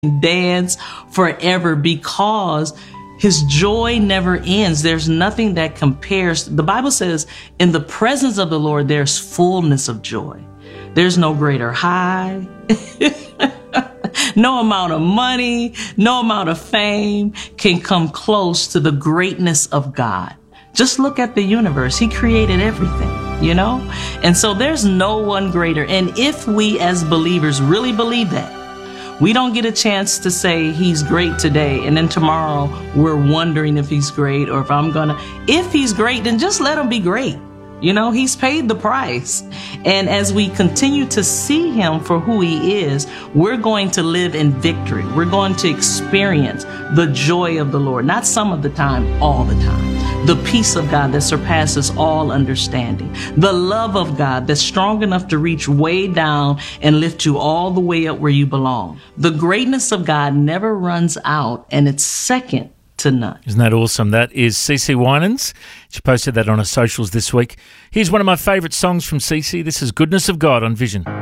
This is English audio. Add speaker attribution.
Speaker 1: dance forever because his joy never ends. There's nothing that compares. The Bible says, in the presence of the Lord, there's fullness of joy. There's no greater high, no amount of money, no amount of fame can come close to the greatness of God. Just look at the universe. He created everything, you know? And so there's no one greater. And if we as believers really believe that, we don't get a chance to say he's great today, and then tomorrow we're wondering if he's great or if he's great, then just let him be great. You know, he's paid the price. And as we continue to see him for who he is, we're going to live in victory. We're going to experience the joy of the Lord, not some of the time, all the time. The peace of God that surpasses all understanding. The love of God that's strong enough to reach way down and lift you all the way up where you belong. The greatness of God never runs out, and it's second to none.
Speaker 2: Isn't that awesome? That is CeCe Winans. She posted that on her socials this week. Here's one of my favourite songs from CeCe. This is Goodness of God on Vision.